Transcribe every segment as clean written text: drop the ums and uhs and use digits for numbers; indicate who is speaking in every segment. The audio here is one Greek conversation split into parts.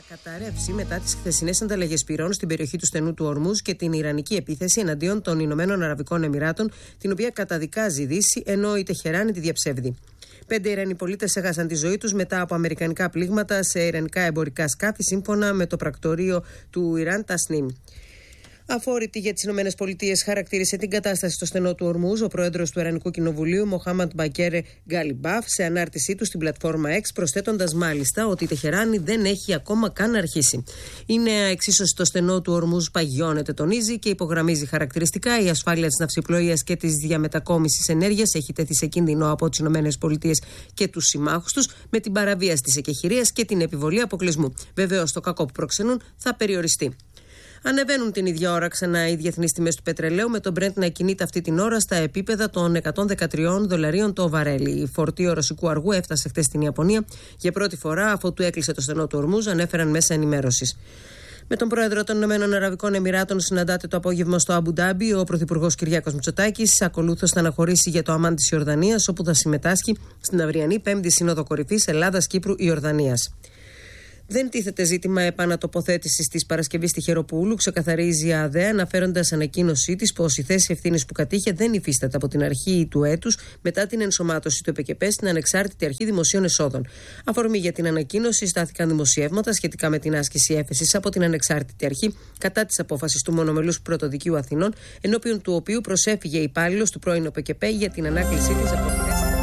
Speaker 1: να καταρρεύσει μετά τις χθεσινές ανταλλαγές πυρών στην περιοχή του στενού του Ορμούζ και την ιρανική επίθεση εναντίον των Ηνωμένων Αραβικών Εμιράτων, την οποία καταδικάζει η Δύση, ενώ η Τεχεράνη τη διαψεύδει. 5 Ιρανοί πολίτες έχασαν τη ζωή τους μετά από αμερικανικά πλήγματα σε ιρανικά εμπορικά σκάφη, σύμφωνα με το πρακτορείο του Ιράν Τασνίμ. Αφόρητη για τις ΗΠΑ χαρακτήρισε την κατάσταση στο στενό του Ορμούζ ο πρόεδρος του Ιρανικού Κοινοβουλίου, Μοχάμαντ Μπακέρ Γκαλιμπάφ, σε ανάρτησή του στην πλατφόρμα X, προσθέτοντας μάλιστα ότι η Τεχεράνη δεν έχει ακόμα καν αρχίσει. Η νέα εξίσωση στο στενό του Ορμούζ παγιώνεται, τονίζει, και υπογραμμίζει χαρακτηριστικά η ασφάλεια της ναυσιπλοείας και της διαμετακόμισης ενέργειας έχει τεθεί σε κίνδυνο από τις ΗΠΑ και τους συμμάχους τους, με την παραβίαση της εκεχηρίας και την επιβολή αποκλεισμού. Βεβαίως, το κακό που προξενούν θα περιοριστεί. Ανεβαίνουν την ίδια ώρα ξανά οι διεθνείς τιμές του πετρελαίου, με τον Brent να κινείται αυτή την ώρα στα επίπεδα των $113 το βαρέλι. Φορτίο ρωσικού αργού έφτασε χτες στην Ιαπωνία για πρώτη φορά αφότου έκλεισε το στενό του Ορμούζ, ανέφεραν μέσα ενημέρωσης. Με τον πρόεδρο των Ηνωμένων Αραβικών Εμιράτων συναντάται το απόγευμα στο Αμπου Ντάμπι ο πρωθυπουργός Κυριάκος Μητσοτάκης. Ακολούθως θα αναχωρήσει για το Αμάν της Ιορδανίας, όπου θα συμμετάσχει στην αυριανή 5η Σύνοδο Κορυφής Ελλάδας-Κύπρου-Ιορδανίας. Δεν τίθεται ζήτημα επανατοποθέτησης της Παρασκευής στη Χεροπούλου, ξεκαθαρίζει η ΑΔΕ, αναφέροντας ανακοίνωσή της πως η θέση ευθύνης που κατήχε δεν υφίσταται από την αρχή του έτους μετά την ενσωμάτωση του ΕΠΚΠ στην Ανεξάρτητη Αρχή Δημοσίων Εσόδων. Αφορμή για την ανακοίνωση στάθηκαν δημοσιεύματα σχετικά με την άσκηση έφεσης από την Ανεξάρτητη Αρχή κατά της απόφασης του Μονομελούς Πρωτοδικείου Αθηνών, ενώπιον του οποίου προσέφυγε υπάλληλος του πρώην ΕΠΚΠ για την ανάκλησή της από τη θέση.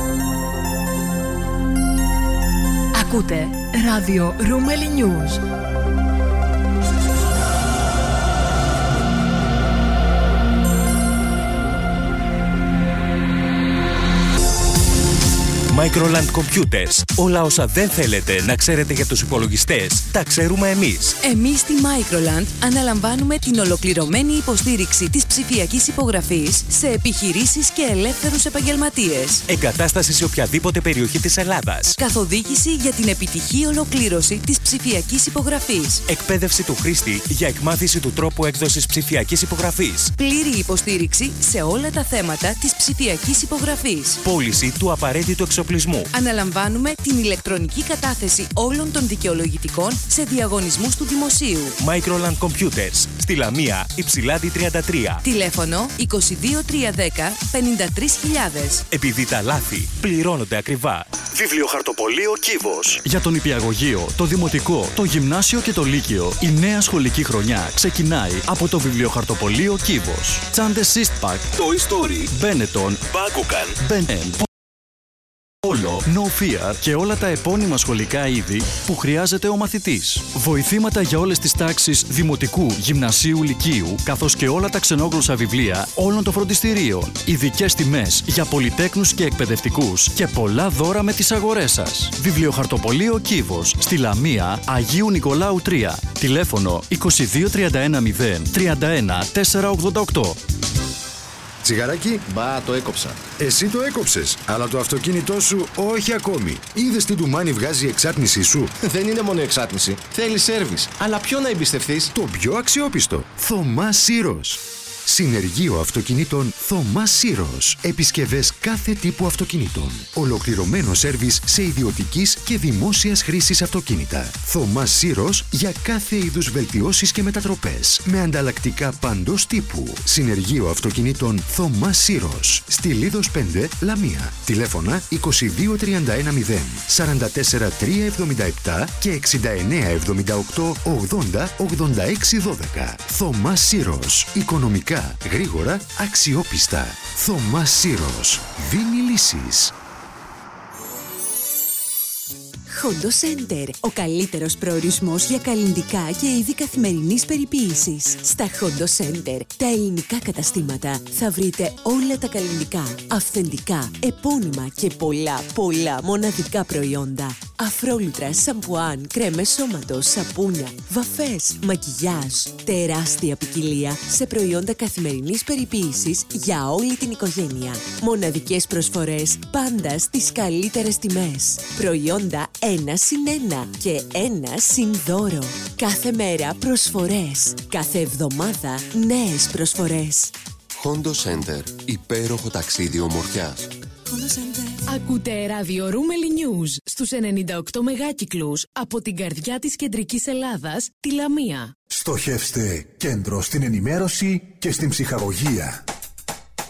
Speaker 2: Ακούτε ράδιο Ρούμελι News.
Speaker 3: Microland Computers. Όλα όσα δεν θέλετε να ξέρετε για τους υπολογιστές, τα ξέρουμε εμείς.
Speaker 2: Εμείς στη Microland αναλαμβάνουμε την ολοκληρωμένη υποστήριξη της ψηφιακής υπογραφής σε επιχειρήσεις και ελεύθερους επαγγελματίες.
Speaker 3: Εγκατάσταση σε οποιαδήποτε περιοχή της Ελλάδας.
Speaker 2: Καθοδήγηση για την επιτυχή ολοκλήρωση της ψηφιακής υπογραφής.
Speaker 3: Εκπαίδευση του χρήστη για εκμάθηση του τρόπου έκδοσης ψηφιακής υπογραφής.
Speaker 2: Πλήρη υποστήριξη σε όλα τα θέματα της ψηφιακής υπογραφής.
Speaker 3: Πώληση του απαραίτητου εξοπλισμού.
Speaker 2: Αναλαμβάνουμε την ηλεκτρονική κατάθεση όλων των δικαιολογητικών σε διαγωνισμούς του δημοσίου.
Speaker 3: Microland Computers. Στη Λαμία, Υψηλάντη 33.
Speaker 2: Τηλέφωνο 22310 53000.
Speaker 3: Επειδή τα λάθη πληρώνονται ακριβά.
Speaker 4: Βιβλιοχαρτοπωλείο Κύβος.
Speaker 5: Για τον νηπιαγωγείο, το δημοτικό, το γυμνάσιο και το λύκειο, η νέα σχολική χρονιά ξεκινάει από το Βιβλιοχαρτοπωλείο Κύβος. Τσάντες Σύστπακ,
Speaker 4: Toy Story,
Speaker 5: Benetton,
Speaker 4: Bakugan,
Speaker 5: Ben, Όλο, No Fear και όλα τα επώνυμα σχολικά είδη που χρειάζεται ο μαθητής. Βοηθήματα για όλες τις τάξεις δημοτικού, γυμνασίου, λυκείου, καθώς και όλα τα ξενόγλωσσα βιβλία όλων των φροντιστηρίων. Ειδικές τιμές για πολυτέκνους και εκπαιδευτικούς και πολλά δώρα με τις αγορές σας. Βιβλιοχαρτοπωλείο Κύβος, στη Λαμία, Αγίου Νικολάου 3. Τηλέφωνο 22310 31 488.
Speaker 6: Τσιγαράκι.
Speaker 7: Μπα, το έκοψα.
Speaker 6: Εσύ το έκοψες, αλλά το αυτοκίνητό σου όχι ακόμη. Είδες τι ντουμάνι βγάζει η εξάτμισή σου?
Speaker 7: Δεν είναι μόνο εξάτμιση. Θέλει σέρβις. Αλλά ποιο να εμπιστευτείς?
Speaker 6: Το πιο αξιόπιστο. Θωμά Σύρος. Συνεργείο αυτοκινήτων Θωμά Σύρος. Επισκευές κάθε τύπου αυτοκινήτων. Ολοκληρωμένο σέρβις σε ιδιωτικής και δημόσιας χρήσης αυτοκίνητα. Θωμά Σύρος για κάθε είδους βελτιώσεις και μετατροπές. Με ανταλλακτικά παντός τύπου. Συνεργείο αυτοκινήτων Θωμά Σύρος. Στη Λίδος 5, Λαμία. Τηλέφωνα 22310 44 377 και 6978 80 86 12. Θωμά Σύρος. Οικονομικά, γρήγορα, αξιόπιστα. Θωμά Σύρος. Δίνει λύσεις.
Speaker 8: Hondo Center. Ο καλύτερος προορισμός για καλλυντικά και είδη καθημερινής περιποίησης. Στα Hondo Center, τα ελληνικά καταστήματα, θα βρείτε όλα τα καλλυντικά, αυθεντικά, επώνυμα και πολλά μοναδικά προϊόντα. Αφρόλουτρα, σαμπουάν, κρέμες σώματος, σαπούνια, βαφές, μακιγιάζ. Τεράστια ποικιλία σε προϊόντα καθημερινής περιποίησης για όλη την οικογένεια. Μοναδικές προσφορές πάντα στις καλύτερες τιμές. Προϊόντα 1+1 και 1+δώρο. Κάθε μέρα προσφορές. Κάθε εβδομάδα νέες προσφορές.
Speaker 9: Hondo Center. Υπέροχο ταξίδι ομορφιάς.
Speaker 8: Hondo Center.
Speaker 2: Ακούτε ραδιορούμελη News στους 98 μεγάκυκλους από την καρδιά της κεντρικής Ελλάδας, τη Λαμία.
Speaker 9: Στοχεύστε κέντρο στην ενημέρωση και στην ψυχαγωγία.